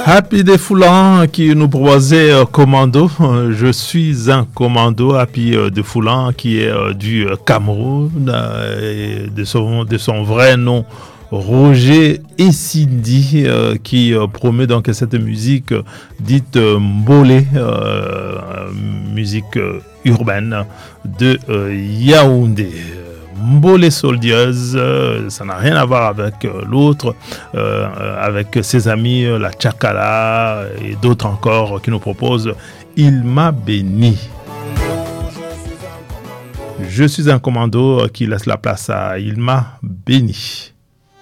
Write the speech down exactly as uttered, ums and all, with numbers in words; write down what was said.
Happy des Foulans qui nous proposait euh, Commando. Euh, Je suis un commando. Happy euh, de Foulan qui est euh, du euh, Cameroun, euh, et de, son, de son vrai nom Roger Essindi, euh, qui euh, promet donc cette musique euh, dite euh, Mbolé, euh, musique euh, urbaine de euh, Yaoundé. Mbolé Soldiers, euh, ça n'a rien à voir avec euh, l'autre, euh, avec ses amis, euh, la Tchakala et d'autres encore qui nous proposent Il m'a béni. Je suis un commando qui laisse la place à Il m'a béni.